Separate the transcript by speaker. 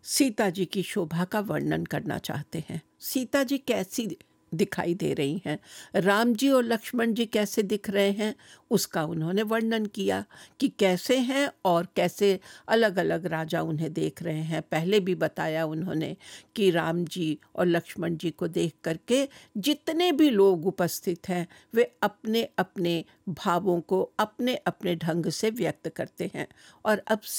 Speaker 1: सीता जी की शोभा का वर्णन करना चाहते हैं। सीता जी कैसी दिखाई दे रही हैं, राम जी और लक्ष्मण जी कैसे दिख रहे हैं, उसका उन्होंने वर्णन किया कि कैसे हैं और कैसे अलग अलग राजा उन्हें देख रहे हैं। पहले भी बताया उन्होंने कि राम जी और लक्ष्मण जी को देख करके जितने भी लोग उपस्थित हैं वे अपने अपने भावों को अपने अपने ढंग से व्यक्त करते हैं। और अब